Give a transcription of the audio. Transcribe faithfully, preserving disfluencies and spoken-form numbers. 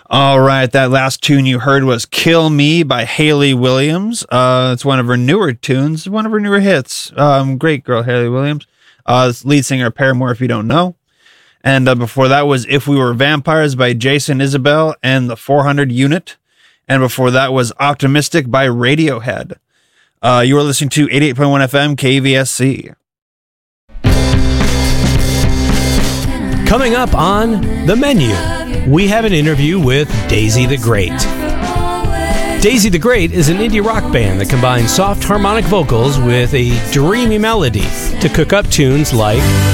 All right, that last tune you heard was Kill Me by Hayley Williams. Uh, it's one of her newer tunes, one of her newer hits. Um, great girl, Hayley Williams. Uh, lead singer of Paramore, if you don't know. And uh, before that was If We Were Vampires by Jason Isbell and the four hundred Unit. And before that was Optimistic by Radiohead. Uh, you were listening to eighty-eight point one F M K V S C. Coming up on The Menu, we have an interview with Daisy the Great. Daisy the Great is an indie rock band that combines soft harmonic vocals with a dreamy melody to cook up tunes like